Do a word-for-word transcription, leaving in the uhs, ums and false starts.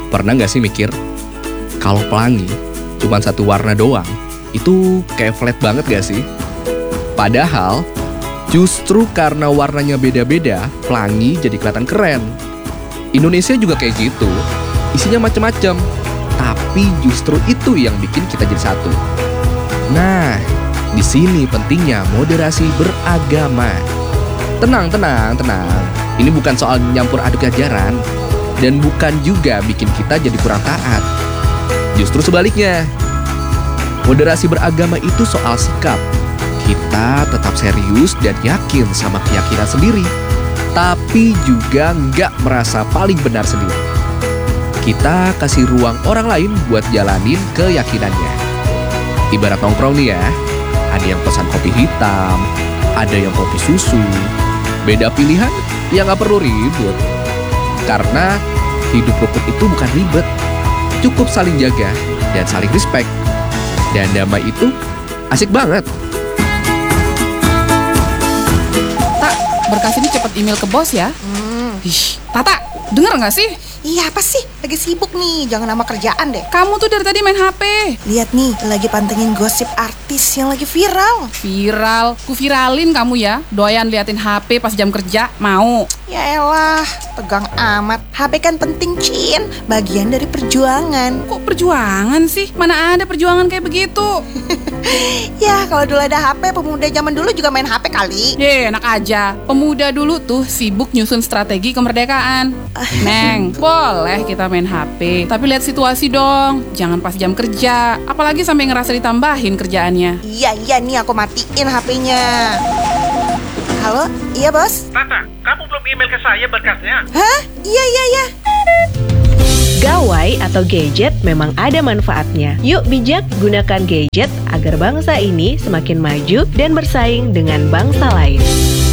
Pernah nggak sih mikir, kalau pelangi cuma satu warna doang, itu kayak flat banget gak sih? Padahal, justru karena warnanya beda-beda, pelangi jadi kelihatan keren. Indonesia juga kayak gitu, isinya macem-macem, tapi justru itu yang bikin kita jadi satu. Nah, di sini pentingnya moderasi beragama. Tenang, tenang, tenang. Ini bukan soal nyampur aduk ajaran, dan bukan juga bikin kita jadi kurang taat. Justru sebaliknya, moderasi beragama itu soal sikap. Kita tetap serius dan yakin sama keyakinan sendiri, tapi juga nggak merasa paling benar sendiri. Kita kasih ruang orang lain buat jalanin keyakinannya. Ibarat nongkrong nih ya, ada yang pesan kopi hitam, ada yang kopi susu. Beda pilihan, ya nggak perlu ribut. Karena hidup rukun itu bukan ribet, cukup saling jaga dan saling respect. Dan damai itu asik banget. Tak, berkas ini cepet email ke bos ya. Hmm. Ih, Tata, denger nggak sih? Iya apa sih? Lagi sibuk nih, jangan nama kerjaan deh. Kamu tuh dari tadi main H P. Lihat nih, lagi pantengin gosip artis yang lagi viral. Viral, ku viralin kamu ya. Doyan liatin H P pas jam kerja, mau? Ya elah, tegang amat. H P kan penting, Cin. Bagian dari perjuangan. Kok perjuangan sih? Mana ada perjuangan kayak begitu? Ya, kalau dulu ada H P, pemuda zaman dulu juga main H P kali. Ye, enak aja. Pemuda dulu tuh sibuk nyusun strategi kemerdekaan. Neng, boleh kita main H P, tapi lihat situasi dong. Jangan pas jam kerja, apalagi sampai ngerasa ditambahin kerjaannya. Iya, iya nih aku matiin H P-nya. Halo, iya bos? Tata, kamu belum email ke saya berkasnya? Hah? Iya, iya, iya. Gawai atau gadget memang ada manfaatnya. Yuk bijak gunakan gadget agar bangsa ini semakin maju dan bersaing dengan bangsa lain.